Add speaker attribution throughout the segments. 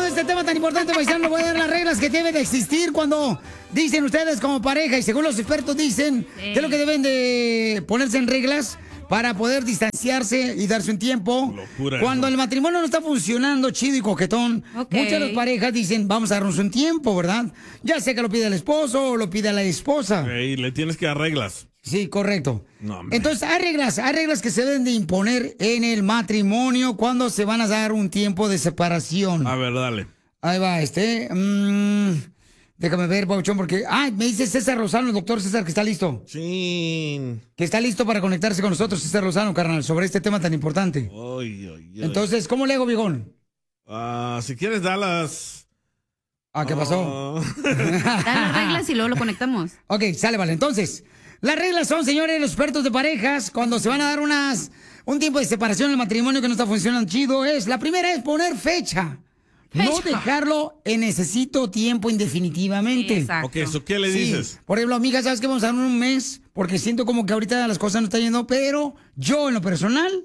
Speaker 1: este tema tan importante, paisano, voy a dar las reglas que deben de existir cuando dicen ustedes como pareja y según los expertos dicen qué es lo que deben de ponerse en reglas para poder distanciarse y darse un tiempo.
Speaker 2: Locura
Speaker 1: cuando
Speaker 2: eso.
Speaker 1: el matrimonio no está funcionando chido y coquetón, muchas de las parejas dicen, vamos a darnos un tiempo, ¿verdad? Ya sea que lo pida el esposo o lo pida la esposa.
Speaker 2: Ey, le tienes que dar reglas.
Speaker 1: Sí, correcto.
Speaker 2: No, hombre.
Speaker 1: Entonces, hay reglas que se deben de imponer en el matrimonio cuando se van a dar un tiempo de separación.
Speaker 2: A ver, dale.
Speaker 1: Ahí va, déjame ver, Pauchón, porque... me dice César Lozano, el doctor César, que está listo.
Speaker 2: Sí.
Speaker 1: Que está listo para conectarse con nosotros, César Lozano, carnal, sobre este tema tan importante. Entonces, ¿cómo le hago, viejón?
Speaker 2: Si quieres, dalas.
Speaker 1: ¿Qué pasó?
Speaker 3: Da las reglas y luego lo conectamos.
Speaker 1: Ok, sale, vale. Entonces, las reglas son, señores, los expertos de parejas, cuando se van a dar un tiempo de separación en el matrimonio que no está funcionando chido, la primera es poner fecha. No dejarlo en necesito tiempo indefinitivamente.
Speaker 3: Sí, exacto.
Speaker 2: Ok, ¿eso qué le dices?
Speaker 1: Por ejemplo, amiga, ¿sabes qué? Vamos a dar un mes, porque siento como que ahorita las cosas no están yendo, pero yo en lo personal,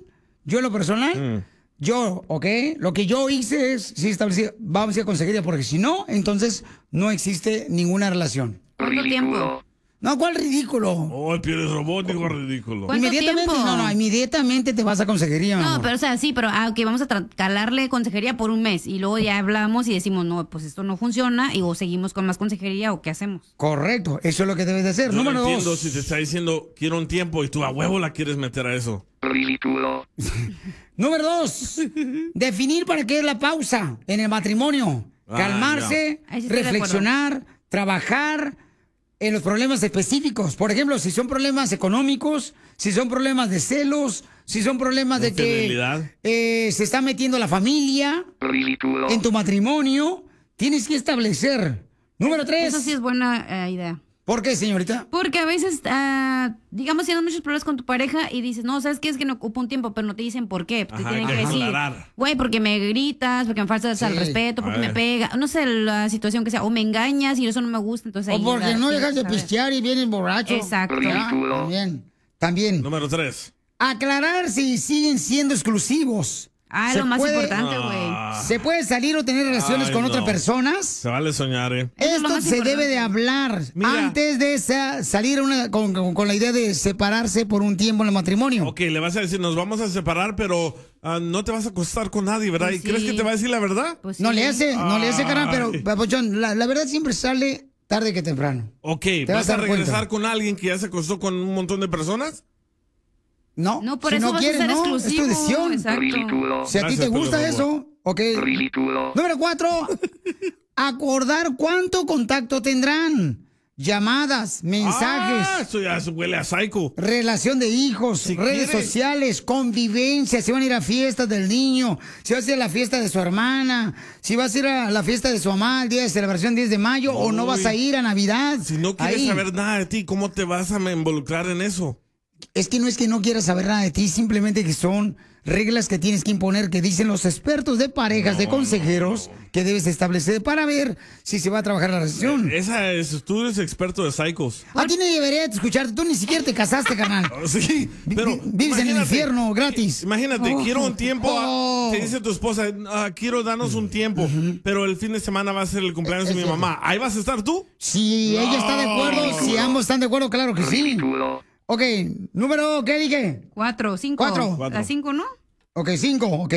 Speaker 1: lo que yo hice es, sí, establecer, vamos a ir a consejería, porque si no, entonces no existe ninguna relación.
Speaker 3: ¿Cuánto tiempo?
Speaker 1: No, ¿cuál ridículo?
Speaker 2: Oh, el pie robótico ridículo.
Speaker 3: ¿Cuánto
Speaker 1: Inmediatamente,
Speaker 3: tiempo?
Speaker 1: inmediatamente te vas a consejería. mi
Speaker 3: No,
Speaker 1: amor.
Speaker 3: pero o sea, sí, pero ok, vamos a calarle consejería por un mes y luego ya hablamos y decimos, no, pues esto no funciona y o seguimos con más consejería o qué hacemos.
Speaker 1: Correcto, eso es lo que debes de hacer.
Speaker 2: Yo
Speaker 1: Número
Speaker 2: no entiendo
Speaker 1: 2.
Speaker 2: si te está diciendo quiero un tiempo y tú a huevo la quieres meter a eso.
Speaker 4: Ridículo.
Speaker 1: Número 2. Definir para qué es la pausa en el matrimonio. Calmarse,
Speaker 3: Ahí sí estoy de
Speaker 1: reflexionar, trabajar en los problemas específicos. Por ejemplo, si son problemas económicos, si son problemas de celos, si son problemas de
Speaker 2: Infidelidad.
Speaker 1: que se está metiendo la familia
Speaker 4: Ridículo.
Speaker 1: en tu matrimonio, tienes que establecer. Número 3.
Speaker 3: Eso sí es buena idea.
Speaker 1: ¿Por qué, señorita?
Speaker 3: Porque a veces, digamos, tienes muchos problemas con tu pareja y dices, no, ¿sabes qué? Es que no ocupa un tiempo, pero no te dicen por qué. Te
Speaker 2: Ajá,
Speaker 3: tienen
Speaker 2: hay
Speaker 3: que
Speaker 2: que
Speaker 3: decir,
Speaker 2: aclarar.
Speaker 3: güey, porque me gritas, porque me faltas al respeto, porque
Speaker 2: A
Speaker 3: me
Speaker 2: ver.
Speaker 3: pega, no sé, la situación que sea, o me engañas y eso no me gusta, entonces ahí
Speaker 1: O porque no
Speaker 3: tienes
Speaker 1: dejas
Speaker 3: que
Speaker 1: de
Speaker 3: saber.
Speaker 1: pistear y vienes borracho.
Speaker 3: Exacto.
Speaker 1: Ya, También.
Speaker 2: Número 3.
Speaker 1: Aclarar si siguen siendo exclusivos.
Speaker 3: Ah, lo más importante, güey.
Speaker 1: ¿Se puede salir o tener relaciones
Speaker 2: Ay,
Speaker 1: con
Speaker 2: no.
Speaker 1: otras personas?
Speaker 2: Se vale soñar,
Speaker 3: Eso es lo
Speaker 1: Esto
Speaker 3: más
Speaker 1: se
Speaker 3: importante.
Speaker 1: debe de hablar
Speaker 2: Mira.
Speaker 1: antes de salir con la idea de separarse por un tiempo en el matrimonio.
Speaker 2: Ok, le vas a decir, nos vamos a separar, pero no te vas a acostar con nadie, ¿verdad?
Speaker 3: Pues
Speaker 2: ¿Y crees
Speaker 3: sí.
Speaker 2: que te va a decir la verdad?
Speaker 3: Pues
Speaker 1: No
Speaker 3: sí.
Speaker 1: le hace, carnal, pero,
Speaker 2: Ay.
Speaker 1: Papuchón, la verdad siempre sale tarde que temprano.
Speaker 2: Ok,
Speaker 1: vas
Speaker 2: ¿vas
Speaker 1: a
Speaker 2: a
Speaker 1: dar
Speaker 2: regresar
Speaker 1: cuenta.
Speaker 2: con alguien que ya se acostó con un montón de personas?
Speaker 1: No,
Speaker 3: No, por
Speaker 1: si
Speaker 3: eso
Speaker 1: no
Speaker 3: vas
Speaker 1: quieres,
Speaker 3: a ser
Speaker 1: no,
Speaker 3: exclusivo.
Speaker 1: es tu decisión.
Speaker 3: Exacto.
Speaker 4: Ridículo.
Speaker 1: Si a ti
Speaker 2: Gracias,
Speaker 1: te gusta
Speaker 2: Pedro,
Speaker 1: eso, ok.
Speaker 4: Ridículo.
Speaker 1: Número 4, acordar cuánto contacto tendrán. Llamadas, mensajes,
Speaker 2: Eso ya huele a psycho.
Speaker 1: relación de hijos,
Speaker 2: Si
Speaker 1: redes
Speaker 2: quiere.
Speaker 1: sociales, convivencia, si van a ir a fiestas del niño, si vas a ir a la fiesta de su hermana, si vas a ir a la fiesta de su mamá el día de celebración 10 de mayo o no
Speaker 2: Uy.
Speaker 1: vas a ir a Navidad.
Speaker 2: Si no quieres
Speaker 1: Ahí.
Speaker 2: saber nada de ti, ¿cómo te vas a involucrar en eso?
Speaker 1: Es que no es que no quieras saber nada de ti, simplemente que son reglas que tienes que imponer, que dicen los expertos de parejas, de consejeros, que debes establecer para ver si se va a trabajar la relación.
Speaker 2: Tú eres experto de psychos.
Speaker 1: A ti nadie debería escucharte, tú ni siquiera te casaste, carnal.
Speaker 2: Sí, pero
Speaker 1: Vives en el
Speaker 2: imagínate,
Speaker 1: infierno gratis.
Speaker 2: Imagínate,
Speaker 1: Oh.
Speaker 2: quiero un tiempo,
Speaker 1: Oh.
Speaker 2: te dice tu esposa, quiero darnos un tiempo, pero el fin de semana va a ser el cumpleaños de mi
Speaker 1: cierto.
Speaker 2: mamá. ¿Ahí vas a estar tú?
Speaker 1: Si ella está de acuerdo, si ambos están de acuerdo, claro que sí.
Speaker 4: Ridículo.
Speaker 1: Ok, ¿qué dije?
Speaker 3: 4, 5.
Speaker 1: 4.
Speaker 3: Las 5, ¿no?
Speaker 1: Ok, 5, ok.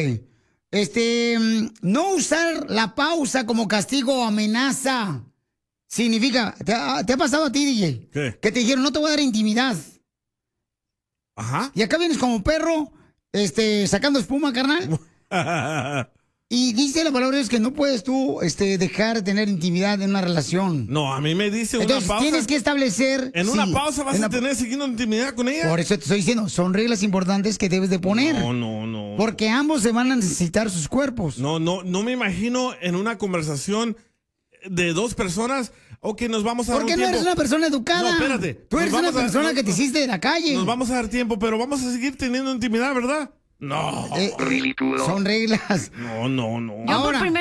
Speaker 1: No usar la pausa como castigo o amenaza. Significa, ¿te ha pasado a ti, DJ?
Speaker 2: ¿Qué?
Speaker 1: Que te dijeron, no te voy a dar intimidad.
Speaker 2: Ajá.
Speaker 1: Y acá vienes como perro, sacando espuma, carnal. Y dice la palabra es que no puedes tú, dejar de tener intimidad en una relación.
Speaker 2: No, a mí me dice una
Speaker 1: Entonces
Speaker 2: pausa.
Speaker 1: tienes que establecer.
Speaker 2: En una
Speaker 1: sí,
Speaker 2: pausa vas
Speaker 1: en
Speaker 2: a
Speaker 1: la-
Speaker 2: tener siguiendo intimidad con ella.
Speaker 1: Por eso te estoy diciendo, son reglas importantes que debes de poner.
Speaker 2: No.
Speaker 1: Porque ambos se van a necesitar sus cuerpos.
Speaker 2: No me imagino en una conversación de dos personas, ok, nos vamos a dar
Speaker 1: ¿Por
Speaker 2: un
Speaker 1: qué no
Speaker 2: tiempo.
Speaker 1: eres una persona educada?
Speaker 2: No, espérate.
Speaker 1: Tú
Speaker 2: Nos
Speaker 1: eres una
Speaker 2: vamos a-
Speaker 1: persona
Speaker 2: no,
Speaker 1: que te
Speaker 2: no.
Speaker 1: hiciste de la calle.
Speaker 2: Nos vamos a dar tiempo, pero vamos a seguir teniendo intimidad, ¿verdad? No.
Speaker 4: Ridículo.
Speaker 1: Son reglas.
Speaker 2: No.
Speaker 3: Yo
Speaker 1: Ahora.
Speaker 3: por primera vez estoy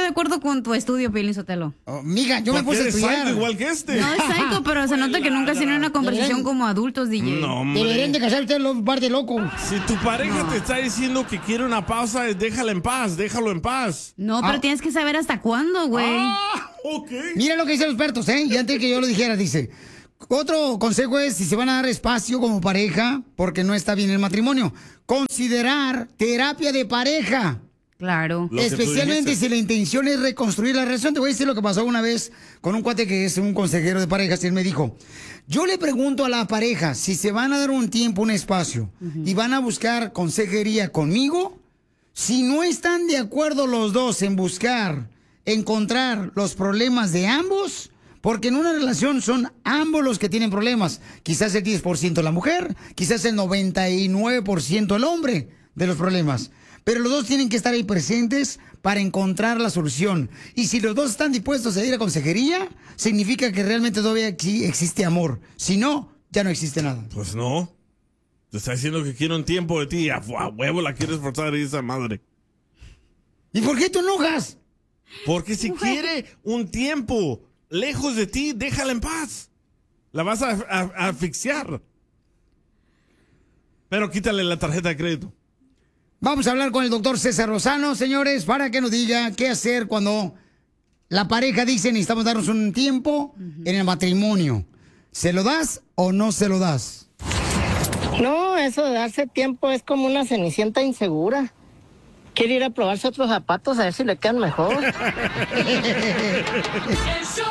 Speaker 3: de acuerdo con tu estudio, Piolín Sotelo.
Speaker 1: Mija, yo me puse a estudiar.
Speaker 2: Psycho igual que este.
Speaker 3: No es psycho, pero se nota que nunca has tenido una conversación como adultos, DJ.
Speaker 2: No, hombre.
Speaker 1: Deberían de casar ustedes los par de locos.
Speaker 2: Si tu pareja te está diciendo que quiere una pausa, déjala en paz, déjalo en paz.
Speaker 3: No, pero tienes que saber hasta cuándo, güey.
Speaker 2: Ok.
Speaker 1: Mira lo que dicen los expertos, ¿eh? Y antes que yo lo dijera, dice... Otro consejo es, si se van a dar espacio como pareja, porque no está bien el matrimonio, considerar terapia de pareja.
Speaker 3: Claro.
Speaker 1: Especialmente si la intención es reconstruir la relación. Te voy a decir lo que pasó una vez con un cuate que es un consejero de parejas y él me dijo, yo le pregunto a la pareja si se van a dar un tiempo, un espacio y van a buscar consejería conmigo, si no están de acuerdo los dos en encontrar los problemas de ambos, porque en una relación son ambos los que tienen problemas. Quizás el 10% la mujer, quizás el 99% el hombre de los problemas. Pero los dos tienen que estar ahí presentes para encontrar la solución. Y si los dos están dispuestos a ir a consejería, significa que realmente todavía existe amor. Si no, ya no existe nada.
Speaker 2: Pues no. Te está diciendo que quiere un tiempo de ti y a huevo la quieres forzar a esa madre.
Speaker 1: ¿Y por qué te enojas?
Speaker 2: Porque si quiere un tiempo lejos de ti, déjala en paz. La vas a asfixiar. Pero quítale la tarjeta de crédito.
Speaker 1: Vamos a hablar con el doctor César Lozano, señores, para que nos diga qué hacer cuando la pareja dice necesitamos darnos un tiempo en el matrimonio. ¿Se lo das o no se lo das?
Speaker 5: No, eso de darse tiempo es como una cenicienta insegura. Quiere ir a probarse otros zapatos a ver si le quedan mejor.
Speaker 6: El show